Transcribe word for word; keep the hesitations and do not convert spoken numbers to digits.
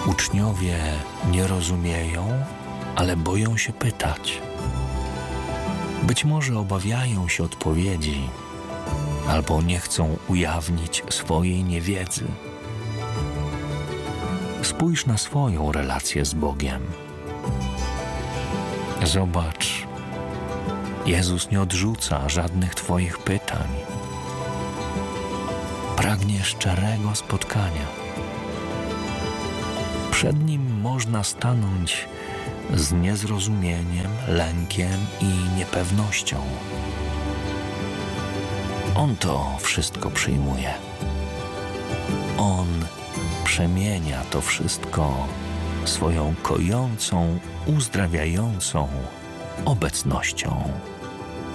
Uczniowie nie rozumieją, ale boją się pytać. Być może obawiają się odpowiedzi, albo nie chcą ujawnić swojej niewiedzy. Spójrz na swoją relację z Bogiem. Zobacz, Jezus nie odrzuca żadnych Twoich pytań. Pragnie szczerego spotkania. Przed Nim można stanąć z niezrozumieniem, lękiem i niepewnością. On to wszystko przyjmuje. On przemienia to wszystko swoją kojącą, uzdrawiającą obecnością.